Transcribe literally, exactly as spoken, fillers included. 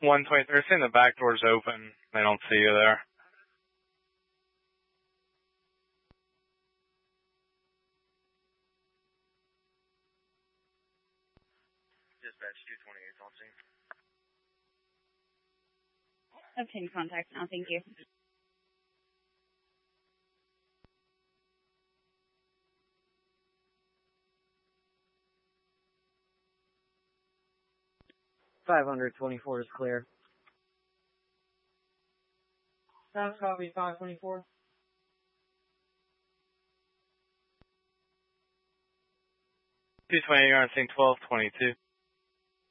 one twenty, they're saying the back door's open. They don't see you there. Dispatch two twenty-eight on scene. Obtain contact now, thank you. five twenty-four is clear. Sounds copy, five twenty-four. two twenty, you're on scene twelve twenty-two.